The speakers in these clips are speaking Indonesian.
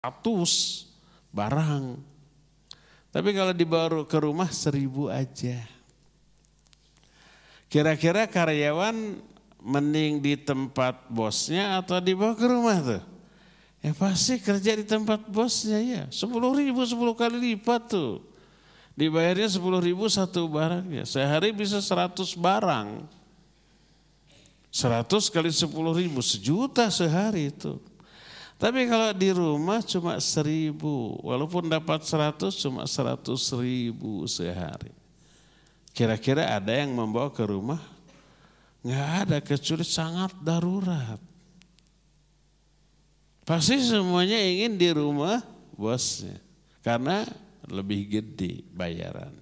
100 barang. Tapi kalau dibawa ke rumah 1.000 aja. Kira-kira karyawan mending di tempat bosnya atau dibawa ke rumah tuh? Ya pasti kerja di tempat bosnya ya. 10.000 10 kali lipat tuh. Dibayarnya 10.000 satu barangnya. Sehari bisa 100 barang. 100 kali 10.000, 1.000.000 sehari itu. Tapi kalau di rumah cuma 1.000, walaupun dapat 100 cuma 100.000 sehari. Kira-kira ada yang membawa ke rumah? Nggak ada, kecuali sangat darurat. Pasti semuanya ingin di rumah bosnya, karena lebih gede bayaran.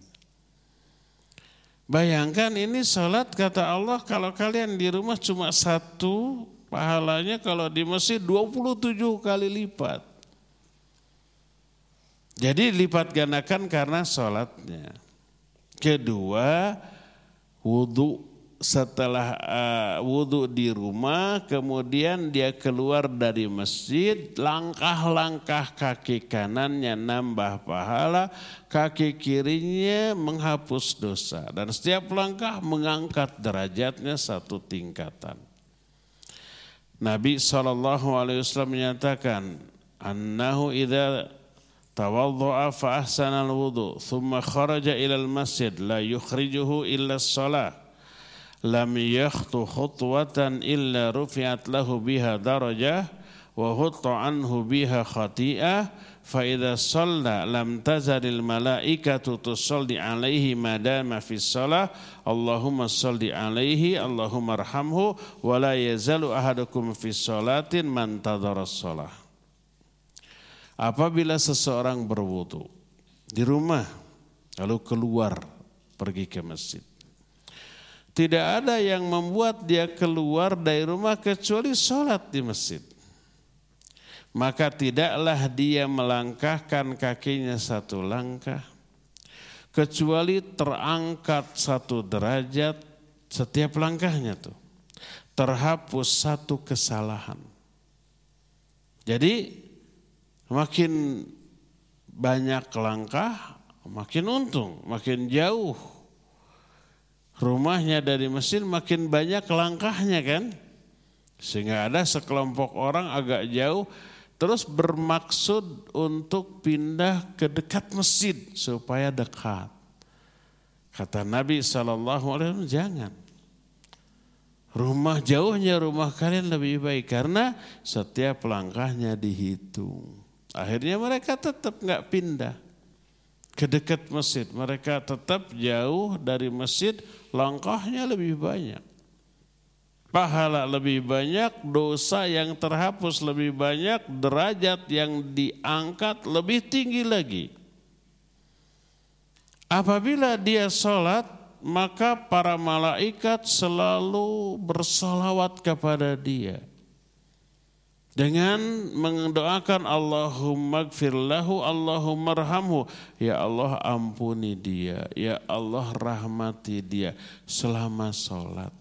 Bayangkan ini sholat kata Allah, kalau kalian di rumah cuma 1, pahalanya kalau di masjid 27 kali lipat. Jadi lipat gandakan karena sholatnya. Kedua, wudhu. Setelah wudhu di rumah, kemudian dia keluar dari masjid, langkah-langkah kaki kanannya nambah pahala, kaki kirinya menghapus dosa. Dan setiap langkah mengangkat derajatnya 1 tingkatan. Nabi SAW menyatakan, annahu idza tawaddu'a fa ahsana al-wudu, thumma kharaja ila al-masjid, la yukhrijuhu illa as-salah. Lam yakhtu khutwatan illa rufi'at lahu biha darajah wa hutta anhu biha khati'ah fa idza shalla lam tazalil malaikatu tusalli alaihi madama fis shalah Allahumma shalli alaihi Allahumma arhamhu wa la yazalu ahadukum fis shalatin man tadara shalah. Apabila seseorang berwudu di rumah lalu keluar pergi ke masjid, tidak ada yang membuat dia keluar dari rumah kecuali sholat di masjid. Maka tidaklah dia melangkahkan kakinya 1 langkah, kecuali terangkat 1 derajat setiap langkahnya tuh. Terhapus 1 kesalahan. Jadi makin banyak langkah, makin untung, makin jauh rumahnya dari masjid, makin banyak langkahnya kan. Sehingga ada sekelompok orang agak jauh terus bermaksud untuk pindah ke dekat masjid supaya dekat. Kata Nabi SAW, jangan. Rumah jauhnya rumah kalian lebih baik karena setiap langkahnya dihitung. Akhirnya mereka tetap nggak pindah ke dekat masjid, mereka tetap jauh dari masjid, langkahnya lebih banyak. Pahala lebih banyak, dosa yang terhapus lebih banyak, derajat yang diangkat lebih tinggi lagi. Apabila dia sholat, maka para malaikat selalu bersalawat kepada dia. Dengan mendoakan Allahumma gfir lahu, Allahumma arhamhu. Ya Allah ampuni dia, ya Allah rahmati dia selama sholat.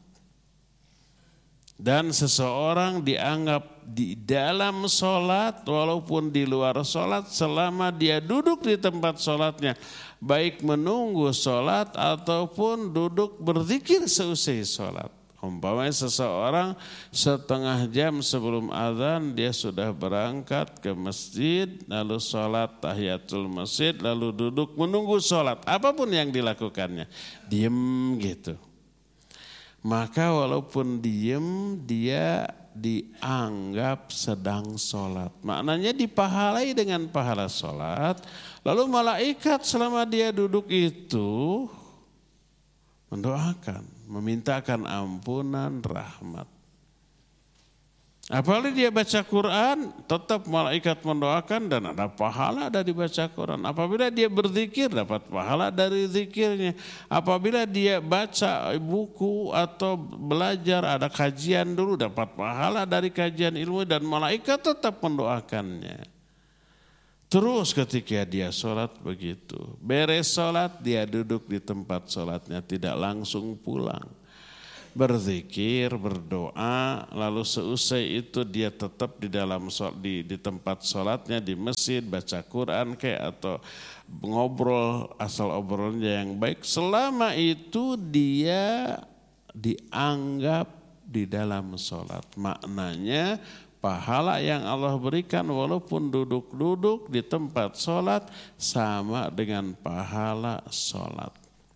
Dan seseorang dianggap di dalam sholat walaupun di luar sholat selama dia duduk di tempat sholatnya. Baik menunggu sholat ataupun duduk berzikir seusai sholat. Umpamanya seseorang setengah jam sebelum azan dia sudah berangkat ke masjid, lalu sholat tahiyatul masjid, lalu duduk menunggu sholat. Apapun yang dilakukannya, diem gitu. Maka walaupun diem dia dianggap sedang sholat. Maknanya dipahalai dengan pahala sholat. Lalu malaikat selama dia duduk itu mendoakan, memintakan ampunan, rahmat. Apalagi dia baca Quran, tetap malaikat mendoakan dan ada pahala dari baca Quran. Apabila dia berzikir, dapat pahala dari zikirnya. Apabila dia baca buku atau belajar, ada kajian dulu, dapat pahala dari kajian ilmu dan malaikat tetap mendoakannya. Terus ketika dia sholat begitu, beres sholat dia duduk di tempat sholatnya, tidak langsung pulang. berzikir, berdoa, lalu seusai itu dia tetap di dalam di tempat sholatnya di masjid, baca Quran kayak atau ngobrol asal obrolnya yang baik, selama itu dia dianggap di dalam sholat. Maknanya pahala yang Allah berikan walaupun duduk-duduk di tempat sholat sama dengan pahala sholat.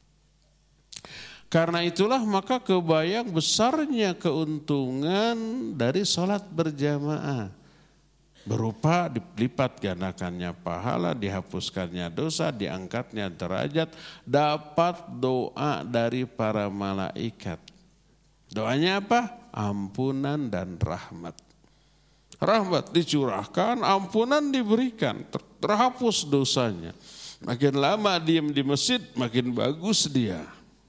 Karena itulah maka kebayang besarnya keuntungan dari sholat berjamaah. Berupa dilipat gandakannya pahala, dihapuskannya dosa, diangkatnya derajat, dapat doa dari para malaikat. Doanya apa? Ampunan dan rahmat. Rahmat dicurahkan, ampunan diberikan, terhapus dosanya. Makin lama diam di masjid, makin bagus dia.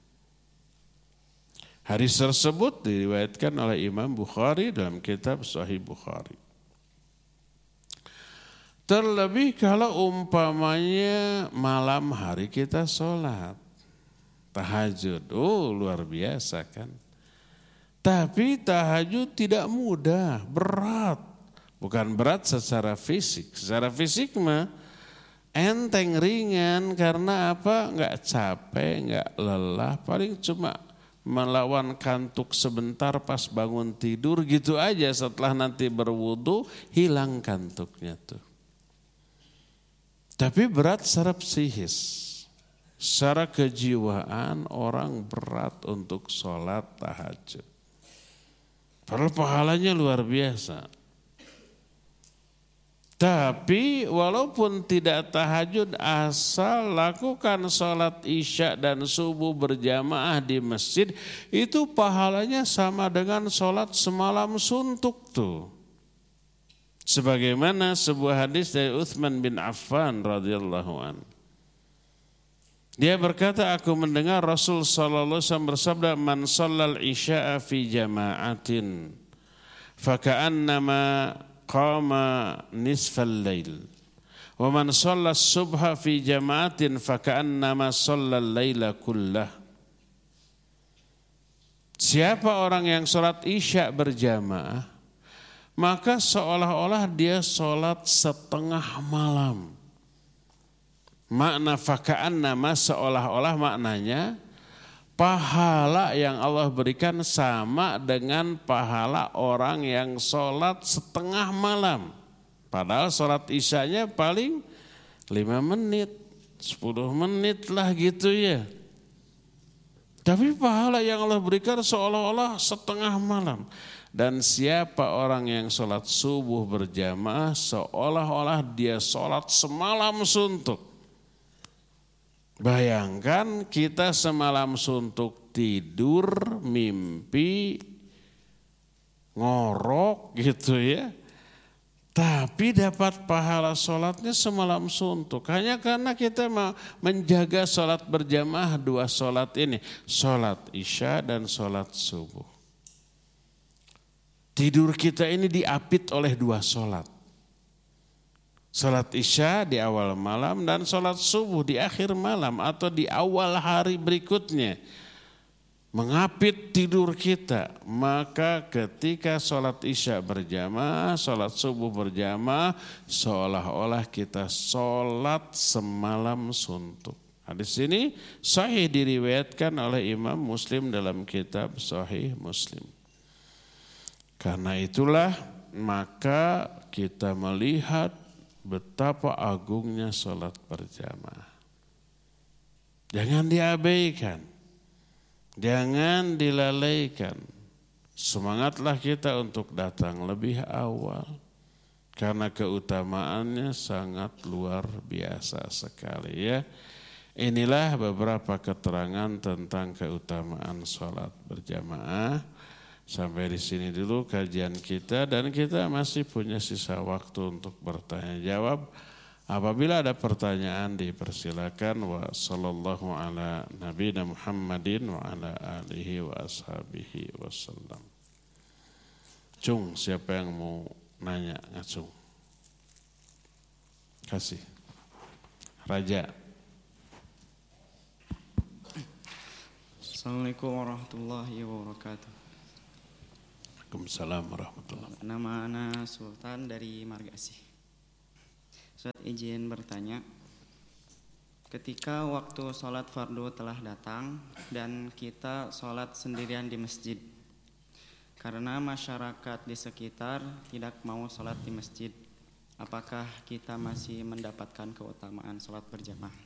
Hadis tersebut diriwayatkan oleh Imam Bukhari dalam kitab Sahih Bukhari. Terlebih kalau umpamanya malam hari kita sholat tahajud, luar biasa kan. Tapi tahajud tidak mudah, berat. Bukan berat secara fisik mah enteng ringan karena apa? Enggak capek, enggak lelah, paling cuma melawan kantuk sebentar pas bangun tidur gitu aja, setelah nanti berwudu hilang kantuknya tuh. Tapi berat secara psikis, secara kejiwaan orang berat untuk sholat tahajud. Padahal pahalanya luar biasa. Tapi walaupun tidak tahajud, asal lakukan sholat isya dan subuh berjamaah di masjid, itu pahalanya sama dengan sholat semalam suntuk tuh. Sebagaimana sebuah hadis dari Utsman bin Affan radhiyallahu an. Dia berkata, aku mendengar Rasul sallallahu alaihi wasallam bersabda, man shallal isya'a fi jama'atin faka'annama qama nisfal lail wa man shalla subha fi jama'atin faka'annama shallal laila kullah. Siapa orang yang sholat isya berjamaah, maka seolah-olah dia sholat setengah malam. Makna faka'annama seolah-olah maknanya pahala yang Allah berikan sama dengan pahala orang yang sholat setengah malam. Padahal sholat isyanya paling 5 menit, 10 menit lah gitu ya. Tapi pahala yang Allah berikan seolah-olah setengah malam. Dan siapa orang yang sholat subuh berjamaah seolah-olah dia sholat semalam suntuk. Bayangkan kita semalam suntuk tidur, mimpi, ngorok gitu ya. Tapi dapat pahala sholatnya semalam suntuk. Hanya karena kita menjaga sholat berjamaah 2 sholat ini. Sholat isya dan sholat subuh. Tidur kita ini diapit oleh 2 sholat. Sholat isya di awal malam dan sholat subuh di akhir malam atau di awal hari berikutnya. Mengapit tidur kita. Maka ketika sholat isya berjamaah, sholat subuh berjamaah, seolah-olah kita sholat semalam suntuk. Hadis ini sahih diriwayatkan oleh Imam Muslim dalam kitab Sahih Muslim. Karena itulah maka kita melihat betapa agungnya sholat berjamaah. Jangan diabaikan, jangan dilalaikan. Semangatlah kita untuk datang lebih awal. Karena keutamaannya sangat luar biasa sekali ya. Inilah beberapa keterangan tentang keutamaan sholat berjamaah. Sampai di sini dulu kajian kita dan kita masih punya sisa waktu untuk bertanya jawab. Apabila ada pertanyaan dipersilakan. Wa sallallahu ala nabiyina Muhammadin wa ala alihi wa ashabihi wasallam. Cung, siapa yang mau nanya? Ngacung. Kasih. Raja. Assalamualaikum warahmatullahi wabarakatuh. Waalaikumsalam warahmatullahi wabarakatuh. Nama Ana Sultan dari Margasih. Ustaz izin bertanya, ketika waktu sholat fardu telah datang dan kita sholat sendirian di masjid, karena masyarakat di sekitar tidak mau sholat di masjid, apakah kita masih mendapatkan keutamaan sholat berjamaah?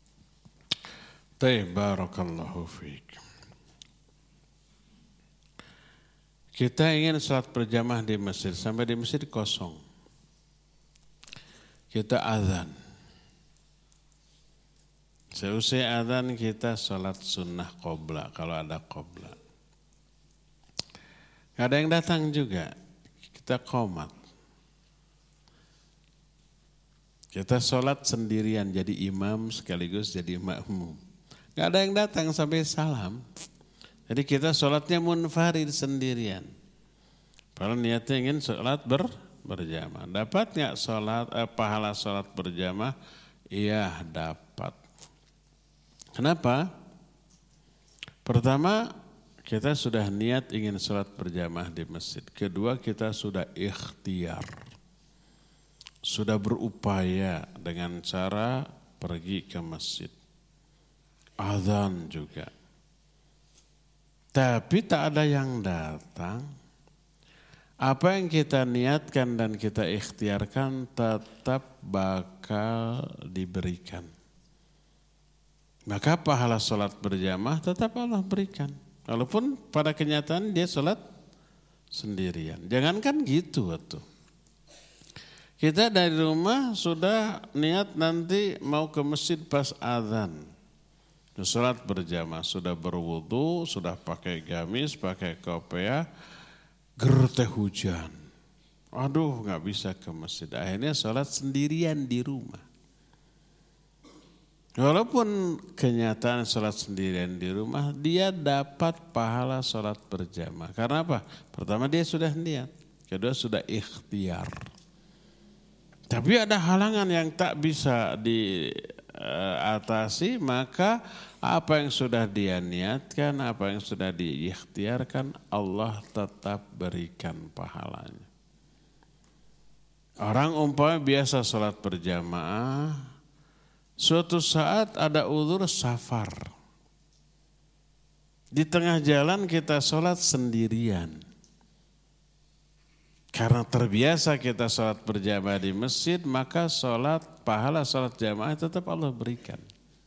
Barakallahu fiik. Kita ingin sholat berjamaah di masjid, sampai di masjid kosong. Kita azan. Seusai azan kita sholat sunnah qobla, kalau ada qobla. Gak ada yang datang juga, kita qomat. Kita sholat sendirian, jadi imam sekaligus jadi makmum. Gak ada yang datang sampai salam. Jadi kita sholatnya munfarid sendirian. Kalau niatnya ingin sholat berjamaah. Dapat nggak sholat pahala sholat berjamaah? Iya dapat. Kenapa? Pertama, kita sudah niat ingin sholat berjamaah di masjid. Kedua, kita sudah ikhtiar. Sudah berupaya dengan cara pergi ke masjid. Azan juga. Tapi tak ada yang datang. Apa yang kita niatkan dan kita ikhtiarkan tetap bakal diberikan. Maka pahala sholat berjamaah tetap Allah berikan. Walaupun pada kenyataan dia sholat sendirian. Jangankan gitu tuh. Kita dari rumah sudah niat nanti mau ke masjid pas azan. Sholat berjamaah, sudah berwudu, sudah pakai gamis, pakai kopiah, gerteh hujan. Aduh gak bisa ke masjid, akhirnya sholat sendirian di rumah. Walaupun kenyataan sholat sendirian di rumah, dia dapat pahala sholat berjamaah. Karena apa? Pertama dia sudah niat, kedua sudah ikhtiar. Tapi ada halangan yang tak bisa diatasi, maka apa yang sudah dia niatkan, apa yang sudah diikhtiarkan, Allah tetap berikan pahalanya. Orang umpamanya biasa sholat berjamaah, suatu saat ada uzur safar. Di tengah jalan kita sholat sendirian. Karena terbiasa kita sholat berjamaah di masjid, maka pahala sholat jamaah tetap Allah berikan.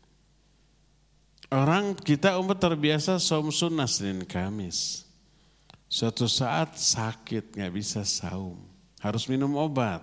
Orang kita umat terbiasa saum sunnah Senin Kamis. Suatu saat sakit gak bisa saum, harus minum obat.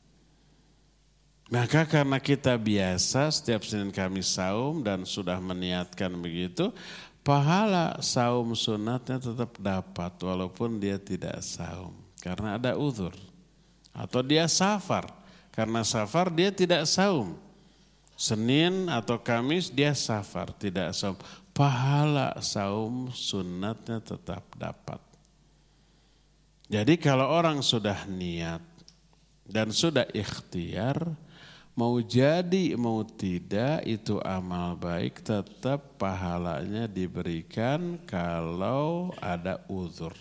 Maka karena kita biasa setiap Senin Kamis saum dan sudah meniatkan begitu, pahala saum sunatnya tetap dapat walaupun dia tidak saum. Karena ada uzur. Atau dia safar. Karena safar dia tidak saum. Senin atau Kamis dia safar, tidak saum. Pahala saum sunatnya tetap dapat. Jadi kalau orang sudah niat dan sudah ikhtiar, mau jadi mau tidak itu amal baik tetap pahalanya diberikan kalau ada uzur.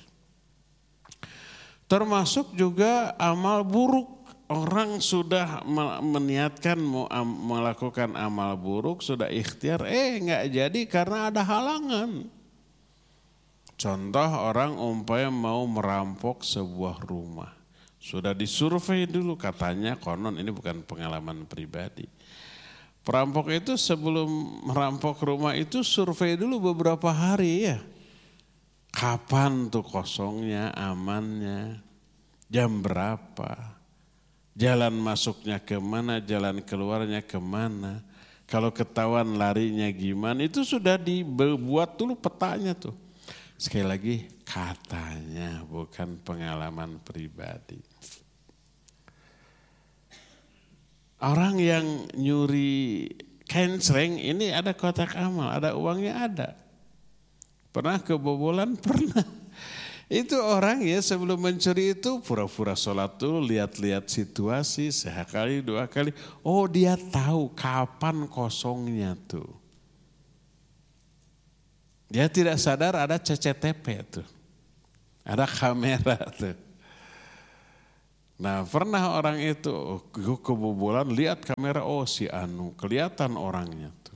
Termasuk juga amal buruk. Orang sudah meniatkan mau melakukan amal buruk, sudah ikhtiar, nggak jadi karena ada halangan. Contoh orang umpamanya mau merampok sebuah rumah. Sudah disurvei dulu katanya, konon ini bukan pengalaman pribadi. Perampok itu sebelum merampok rumah itu survei dulu beberapa hari ya. Kapan tuh kosongnya, amannya, jam berapa, jalan masuknya kemana, jalan keluarnya kemana, kalau ketahuan larinya gimana, itu sudah dibuat dulu petanya tuh. Sekali lagi katanya bukan pengalaman pribadi. Orang yang nyuri kensreng ini ada kotak amal, ada uangnya ada. Pernah kebobolan? Pernah. Itu orang ya sebelum mencuri itu pura-pura sholat dulu, lihat-lihat situasi sekali, dua kali. Oh dia tahu kapan kosongnya tuh. Dia tidak sadar ada CCTV tuh. Ada kamera tuh. Nah pernah orang itu kebobolan lihat kamera, oh si anu kelihatan orangnya tuh.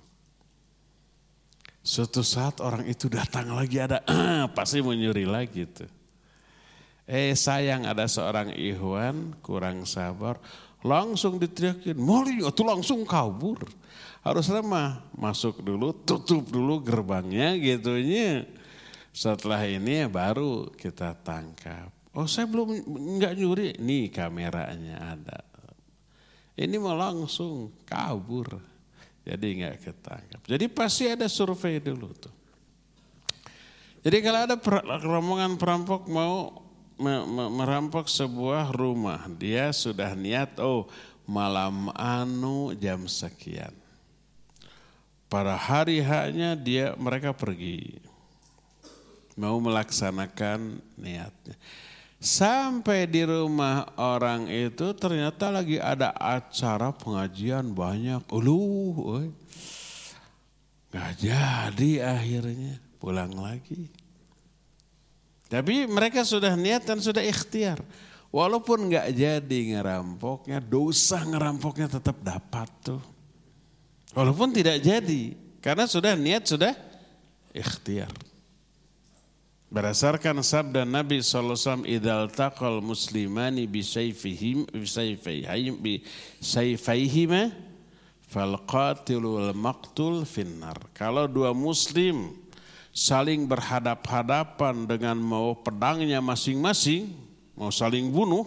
Suatu saat orang itu datang lagi ada pasti mau nyuri lagi tuh. Sayang ada seorang ikhwan kurang sabar langsung diteriakin, mali itu langsung kabur. Harusnya mah masuk dulu, tutup dulu gerbangnya gitunya. Setelah ini baru kita tangkap. Oh saya belum nggak nyuri, nih kameranya ada. Ini mau langsung kabur, jadi nggak ketangkap. Jadi pasti ada survei dulu tuh. Jadi kalau ada rombongan perampok mau merampok sebuah rumah, dia sudah niat, oh malam anu jam sekian. Pada hari haknya mereka pergi, mau melaksanakan niatnya. Sampai di rumah orang itu ternyata lagi ada acara pengajian banyak. Gak jadi akhirnya pulang lagi. Tapi mereka sudah niat dan sudah ikhtiar. Walaupun gak jadi ngerampoknya, dosa ngerampoknya tetap dapat tuh. Walaupun tidak jadi, karena sudah niat, sudah ikhtiar. Berdasarkan sabda Nabi SAW, idhal taqal muslimani bisayfayhima fal qatilu wal maqtul finnar. Kalau dua muslim saling berhadap-hadapan dengan mau pedangnya masing-masing, mau saling bunuh,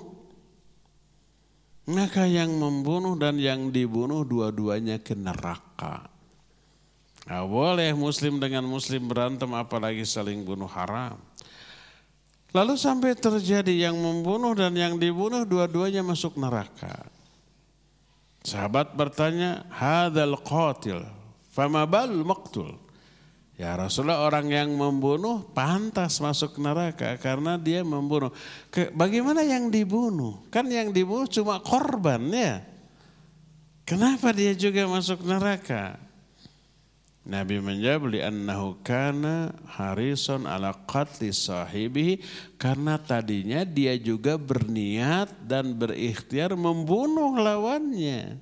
maka yang membunuh dan yang dibunuh dua-duanya ke neraka. Nah, boleh muslim dengan muslim berantem apalagi saling bunuh, haram. Lalu sampai terjadi yang membunuh dan yang dibunuh dua-duanya masuk neraka. Sahabat bertanya, hadzal qatil fama bal maqtul. Ya Rasulullah, orang yang membunuh pantas masuk neraka karena dia membunuh. Bagaimana yang dibunuh? Kan yang dibunuh cuma korban ya. Kenapa dia juga masuk neraka? Nabi menjawab, li'annahu kana harisun ala qatli sahibihi, karena tadinya dia juga berniat dan berikhtiar membunuh lawannya.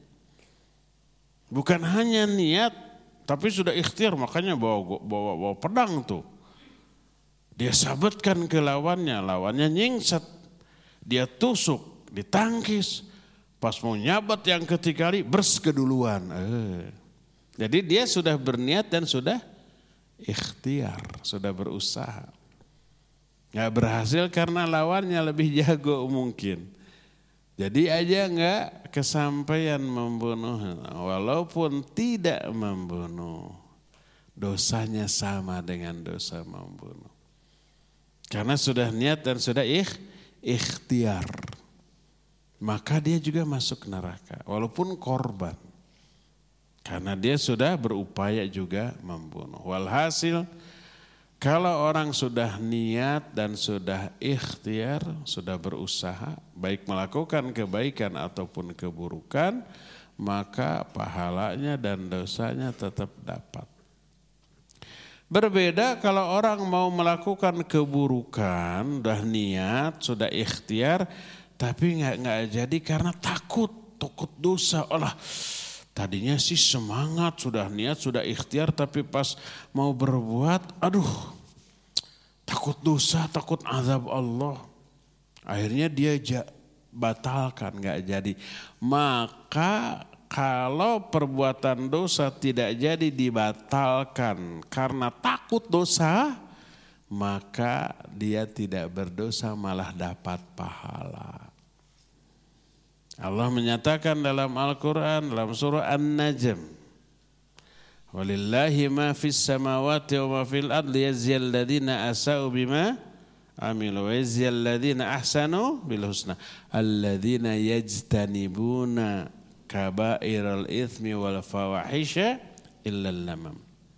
Bukan hanya niat, tapi sudah ikhtiar, makanya bawa pedang tuh. Dia sabetkan ke lawannya, lawannya nyingset. Dia tusuk, ditangkis. Pas mau nyabat yang ketiga kali, bers keduluan. Jadi dia sudah berniat dan sudah ikhtiar, sudah berusaha. Gak berhasil karena lawannya lebih jago mungkin. Jadi aja gak kesampaian membunuh, walaupun tidak membunuh. Dosanya sama dengan dosa membunuh. Karena sudah niat dan sudah ikhtiar. Maka dia juga masuk neraka, walaupun korban. Karena dia sudah berupaya juga membunuh. Walhasil kalau orang sudah niat dan sudah ikhtiar, sudah berusaha, baik melakukan kebaikan ataupun keburukan, maka pahalanya dan dosanya tetap dapat. Berbeda kalau orang mau melakukan keburukan, sudah niat, sudah ikhtiar, tapi nggak jadi karena takut dosa. Tadinya sih semangat, sudah niat, sudah ikhtiar, tapi pas mau berbuat, takut dosa, takut azab Allah. Akhirnya dia batalkan, gak jadi. Maka kalau perbuatan dosa tidak jadi dibatalkan karena takut dosa, maka dia tidak berdosa, malah dapat pahala. Allah menyatakan dalam Al-Quran, dalam surah An-Najm, walillahi ma fis samawati wa ma fil ardi yajziyal ladzina asa'u bima amilu wa yajziyal ladzina ahsanu bil husna alladzina yajtanibuna kabairal itsmi wal fawahisha illa lamam.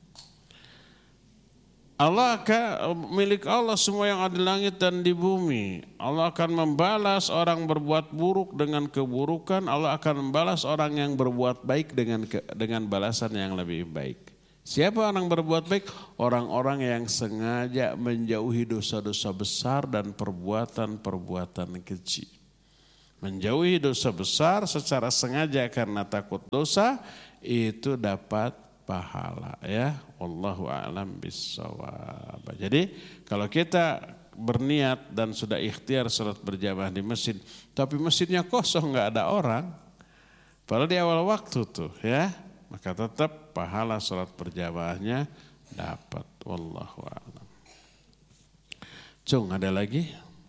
Allah akan milik Allah semua yang ada di langit dan di bumi. Allah akan membalas orang berbuat buruk dengan keburukan. Allah akan membalas orang yang berbuat baik dengan balasan yang lebih baik. Siapa orang berbuat baik? Orang-orang yang sengaja menjauhi dosa-dosa besar dan perbuatan-perbuatan keji. Menjauhi dosa besar secara sengaja karena takut dosa itu dapat pahala ya. Wallahu a'lam bissawab. Jadi kalau kita berniat dan sudah ikhtiar salat berjamaah di masjid, tapi masjidnya kosong nggak ada orang, padahal di awal waktu tuh ya, maka tetap pahala salat berjamaahnya dapat. Wallahu a'lam. Cung, ada lagi?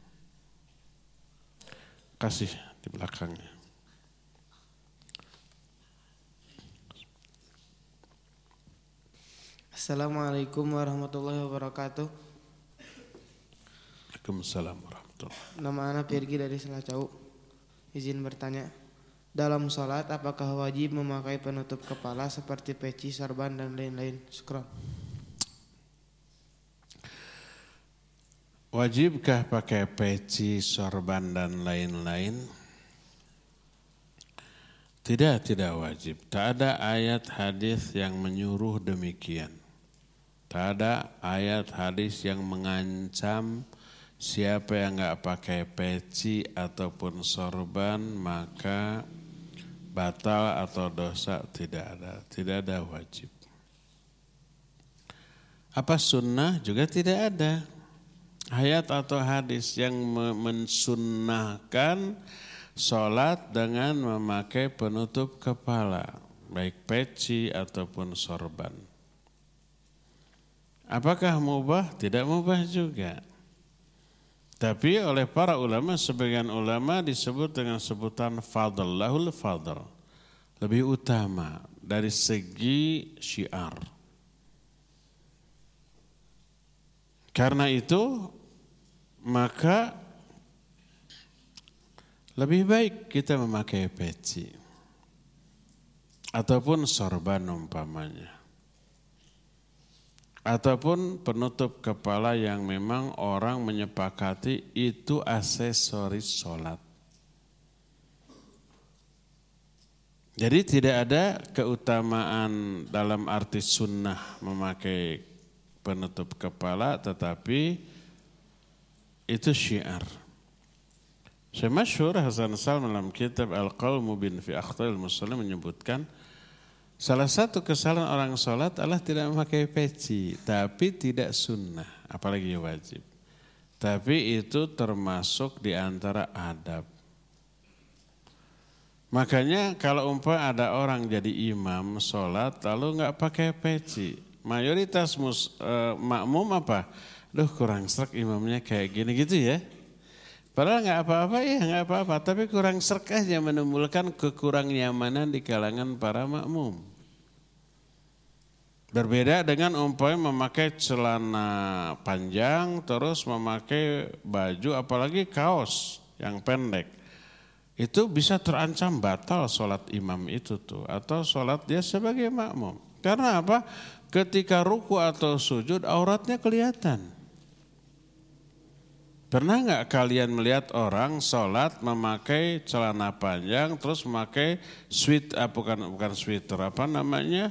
Kasih di belakangnya. Assalamualaikum warahmatullahi wabarakatuh. Waalaikumsalam warahmatullahi. Nama anak Pirgi dari Selacau. Izin bertanya, dalam sholat apakah wajib memakai penutup kepala seperti peci, sorban dan lain-lain? Syukran. Wajibkah pakai peci, sorban dan lain-lain? Tidak wajib. Tak ada ayat hadis yang menyuruh demikian. Tak ada ayat hadis yang mengancam siapa yang enggak pakai peci ataupun sorban maka batal atau dosa, tidak ada wajib. Apa sunnah juga tidak ada. Ayat atau hadis yang mensunnahkan sholat dengan memakai penutup kepala, baik peci ataupun sorban. Apakah mubah? Tidak mubah juga. Tapi oleh para ulama, sebagian ulama disebut dengan sebutan fadl, lahul fadl, lebih utama dari segi syiar. Karena itu maka lebih baik kita memakai peci ataupun sorban umpamanya, ataupun penutup kepala yang memang orang menyepakati itu aksesoris sholat. Jadi tidak ada keutamaan dalam arti sunnah memakai penutup kepala, tetapi itu syiar. Syekh masyhur Hasan Salam dalam kitab Al-Qaul Mubin fi Akhtal Muslim menyebutkan salah satu kesalahan orang sholat adalah tidak memakai peci, tapi tidak sunnah, apalagi wajib. Tapi itu termasuk di antara adab. Makanya kalau ada orang jadi imam sholat lalu nggak pakai peci, mayoritas makmum apa? Duh kurang srek imamnya kayak gini gitu ya. Padahal nggak apa-apa ya, nggak apa-apa. Tapi kurang srek aja menimbulkan kekurang nyamanan di kalangan para makmum. Berbeda dengan umpamanya memakai celana panjang terus memakai baju apalagi kaos yang pendek. Itu bisa terancam batal sholat imam itu tuh atau sholat dia sebagai makmum. Karena apa? Ketika ruku atau sujud auratnya kelihatan. Pernah nggak kalian melihat orang sholat memakai celana panjang terus memakai bukan sweater apa namanya?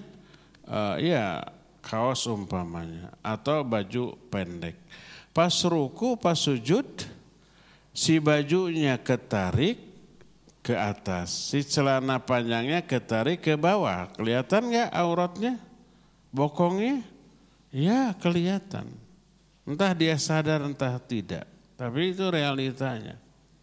Kaos umpamanya atau baju pendek. Pas ruku, pas sujud, si bajunya ketarik ke atas, si celana panjangnya ketarik ke bawah. Kelihatan nggak auratnya? Bokongnya? Ya kelihatan. Entah dia sadar entah tidak. Tapi itu realitanya.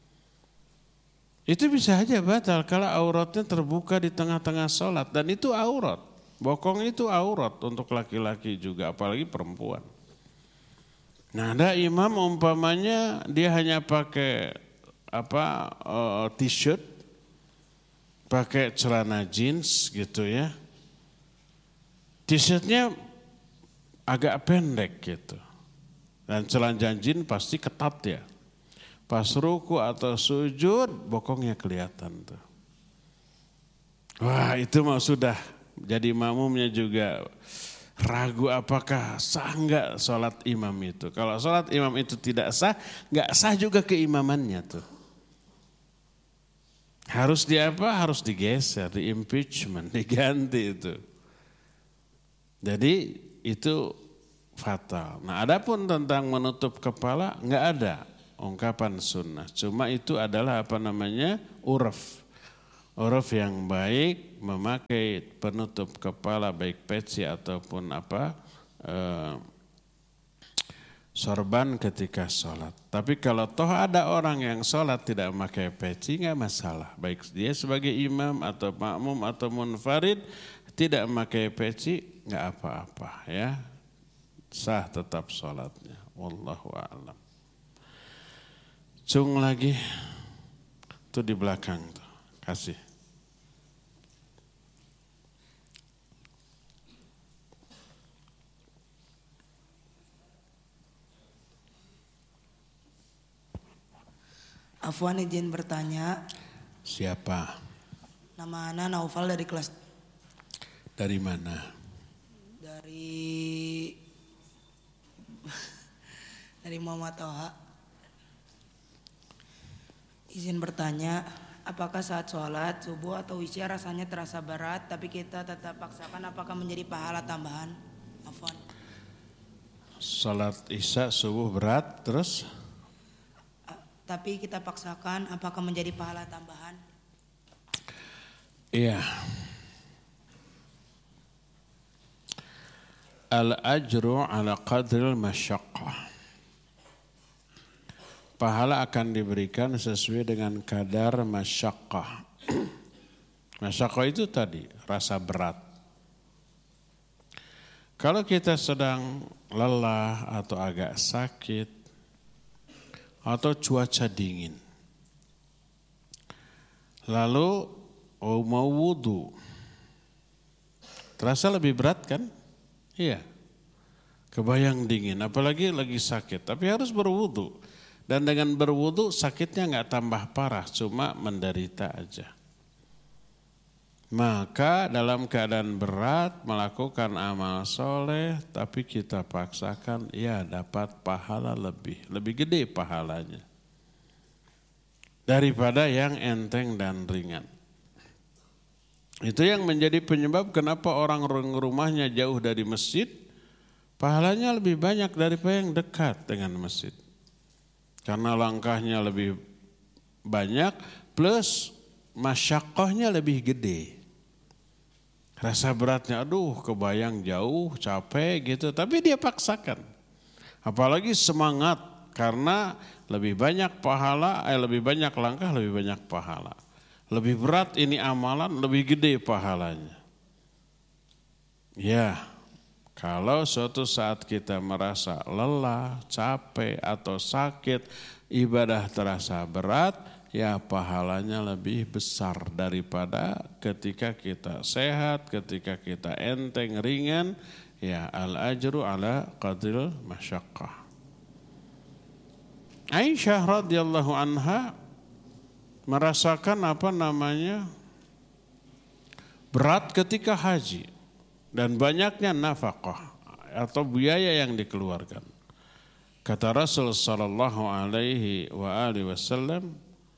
Itu bisa aja batal kalau auratnya terbuka di tengah-tengah sholat. Dan itu aurat. Bokong itu aurat untuk laki-laki juga, apalagi perempuan. Nah ada imam umpamanya dia hanya pakai t-shirt, pakai celana jeans gitu ya. T-shirtnya agak pendek gitu. Dan celana jeans pasti ketat ya. Pas ruku atau sujud bokongnya kelihatan tuh. Wah itu mah sudah jadi makmumnya juga ragu apakah sah enggak sholat imam itu. Kalau sholat imam itu tidak sah, enggak sah juga keimamannya tuh. Harus Harus digeser, di impeachment, diganti itu. Jadi itu fatal. Nah, adapun tentang menutup kepala nggak ada ungkapan sunnah. Cuma itu adalah uruf. Uruf yang baik memakai penutup kepala baik peci ataupun sorban ketika sholat. Tapi kalau toh ada orang yang sholat tidak memakai peci nggak masalah. Baik dia sebagai imam atau makmum atau munfarid tidak memakai peci nggak apa-apa ya. Sah tetap sholatnya. Wallahu a'lam. Cung lagi. Itu di belakang tuh. Kasih. Afwan izin bertanya. Siapa? Nama Ana Naufal dari kelas. Dari mana? Dari Muhammad Toha. Izin bertanya, apakah saat sholat subuh atau isya rasanya terasa berat tapi kita tetap paksakan, apakah menjadi pahala tambahan? Afwan. Sholat isya subuh berat terus? Tapi kita paksakan, apakah menjadi pahala tambahan? Iya. Al-ajru ala qadril masyaqqah. Pahala akan diberikan sesuai dengan kadar masyaqqah. Masyaqqah itu tadi rasa berat. Kalau kita sedang lelah atau agak sakit atau cuaca dingin, lalu mau wudu, terasa lebih berat kan? Iya, kebayang dingin, apalagi lagi sakit, tapi harus berwudu. Dan dengan berwudu sakitnya nggak tambah parah, cuma menderita aja. Maka dalam keadaan berat melakukan amal soleh, tapi kita paksakan, ya dapat pahala lebih gede pahalanya daripada yang enteng dan ringan. Itu yang menjadi penyebab kenapa orang rumahnya jauh dari masjid, pahalanya lebih banyak daripada yang dekat dengan masjid. Karena langkahnya lebih banyak plus masyaqqahnya lebih gede. Rasa beratnya aduh kebayang jauh, capek gitu, tapi dia paksakan. Apalagi semangat karena lebih banyak pahala, lebih banyak langkah, lebih banyak pahala. Lebih berat ini amalan, lebih gede pahalanya. Ya, kalau suatu saat kita merasa lelah, capek atau sakit, ibadah terasa berat, ya pahalanya lebih besar daripada ketika kita sehat, ketika kita enteng, ringan, ya al-ajru ala qadril masyaqqah. Aisyah radhiyallahu anha merasakan berat ketika haji dan banyaknya nafkah atau biaya yang dikeluarkan. Kata Rasul sallallahu alaihi wasallam,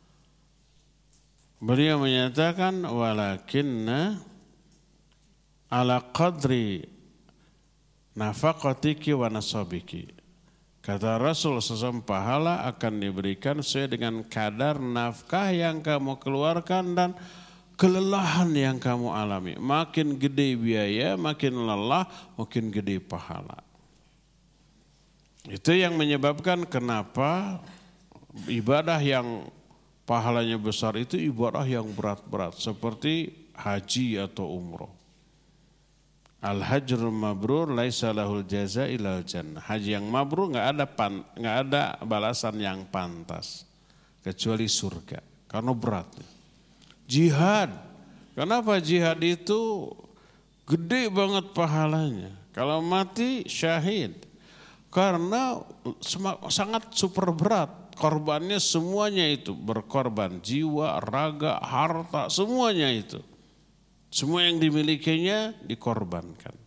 beliau menyatakan walakinna ala qadri nafaqatiki wa nasabiki. Kata Rasul SAW, pahala akan diberikan sesuai dengan kadar nafkah yang kamu keluarkan dan kelelahan yang kamu alami. Makin gede biaya, makin lelah, makin gede pahala. Itu yang menyebabkan kenapa ibadah yang pahalanya besar itu ibadah yang berat-berat seperti haji atau umroh. Al-hajrul mabrur laisa lahul jaza ilal jannah. Haji yang mabrur enggak ada balasan yang pantas kecuali surga karena beratnya. Jihad. Kenapa jihad itu gede banget pahalanya? Kalau mati syahid. Karena sangat super berat. Korbannya semuanya itu berkorban, jiwa, raga, harta, semuanya itu. Semua yang dimilikinya dikorbankan.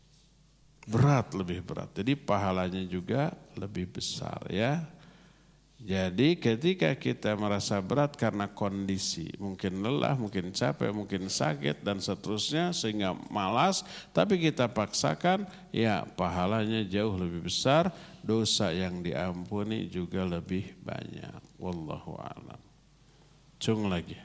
Berat, lebih berat. Jadi pahalanya juga lebih besar ya. Jadi ketika kita merasa berat karena kondisi, mungkin lelah, mungkin capek, mungkin sakit dan seterusnya sehingga malas, tapi kita paksakan, ya pahalanya jauh lebih besar, dosa yang diampuni juga lebih banyak. Wallahu a'lam. Cung lagi.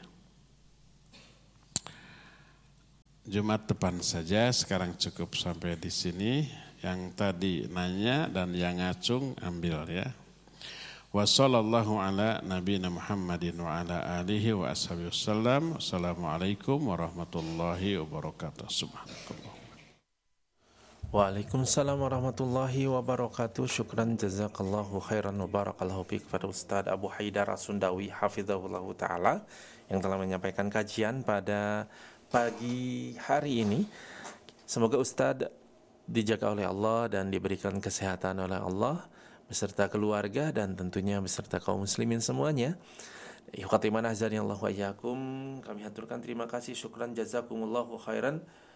Jumat depan saja, sekarang cukup sampai di sini. Yang tadi nanya dan yang ngacung ambil ya. Wa sallallahu ala nabiyina Muhammadin wa ala alihi wa ashabihi wasallam. Assalamualaikum warahmatullahi wabarakatuh. Subhanakallah. Waalaikumsalam warahmatullahi wabarakatuh. Syukran jazakallahu khairan wa barakallahu fiik kepada Ustaz Abu Haidar As-Sundawi hafizahullah taala yang telah menyampaikan kajian pada pagi hari ini. Semoga Ustaz dijaga oleh Allah dan diberikan kesehatan oleh Allah beserta keluarga dan tentunya beserta kaum muslimin semuanya. Ikhwatiman azani Allah wa iyyakum, kami haturkan terima kasih, syukran jazakumullahu khairan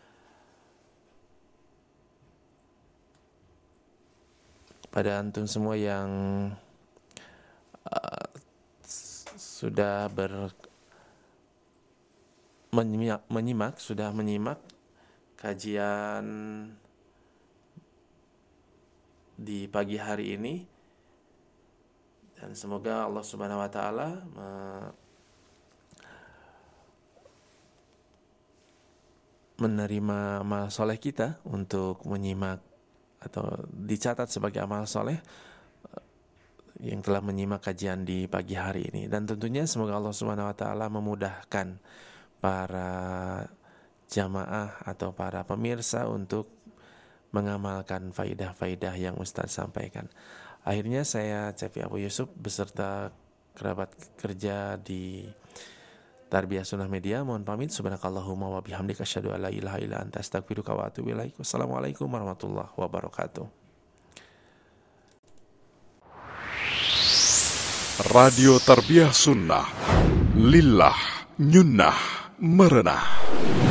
pada antum semua yang sudah menyimak kajian di pagi hari ini, dan semoga Allah Subhanahu wa taala menerima amal soleh kita untuk menyimak atau dicatat sebagai amal soleh yang telah menyimak kajian di pagi hari ini, dan tentunya semoga Allah Subhanahu wa taala memudahkan para jamaah atau para pemirsa untuk mengamalkan faidah-faidah yang Ustaz sampaikan. Akhirnya saya Cepi Abu Yusuf beserta kerabat kerja di Tarbiyah Sunnah Media mohon pamit. Subhanakallahumma wa bihamdika asyhadu an la ilaha illa anta astaghfiruka wa atubu ilaik. Wassalamualaikum warahmatullahi wabarakatuh. Radio Tarbiyah Sunnah Lillah Nyunnah Merenah.